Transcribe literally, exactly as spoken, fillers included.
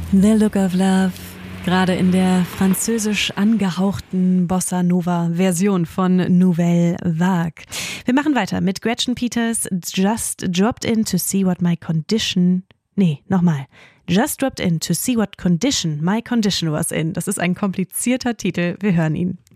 The Look of Love, gerade in der französisch angehauchten Bossa Nova Version von Nouvelle Vague. Wir machen weiter mit Gretchen Peters Just Dropped In to See What My Condition, nee, nochmal. Just Dropped In to See What Condition My Condition Was In. Das ist ein komplizierter Titel, wir hören ihn.